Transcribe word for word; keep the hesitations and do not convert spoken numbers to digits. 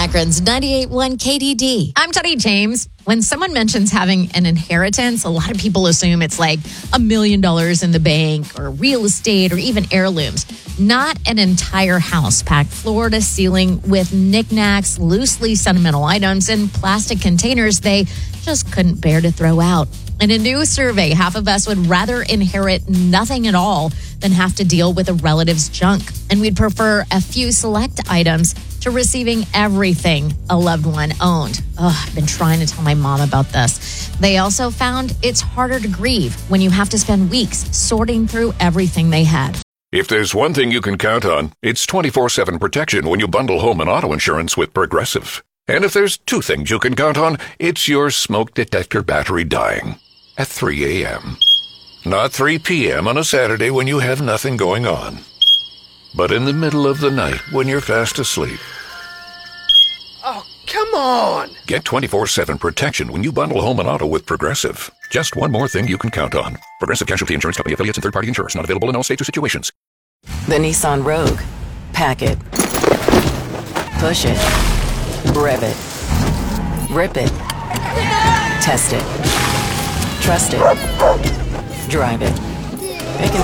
Akron's ninety-eight point one K D D. I'm Tony James. When someone mentions having an inheritance, a lot of people assume it's like a million dollars in the bank or real estate or even heirlooms. Not an entire house packed floor to ceiling with knickknacks, loosely sentimental items, and plastic containers they just couldn't bear to throw out. In a new survey, half of us would rather inherit nothing at all than have to deal with a relative's junk. And we'd prefer a few select items to receiving everything a loved one owned. Oh, I've been trying to tell my mom about this. They also found it's harder to grieve when you have to spend weeks sorting through everything they had. If there's one thing you can count on, it's twenty-four seven protection when you bundle home and auto insurance with Progressive. And if there's two things you can count on, it's your smoke detector battery dying at three a.m. Not three p.m. on a Saturday when you have nothing going on, but in the middle of the night when you're fast asleep. Oh, come on! Get twenty-four seven protection when you bundle home and auto with Progressive. Just one more thing you can count on. Progressive Casualty Insurance Company affiliates and third-party insurers. Not available in all states or situations. The Nissan Rogue. Pack it. Push it. Rev it. Rip it. Test it. Trust it. Drive it. It can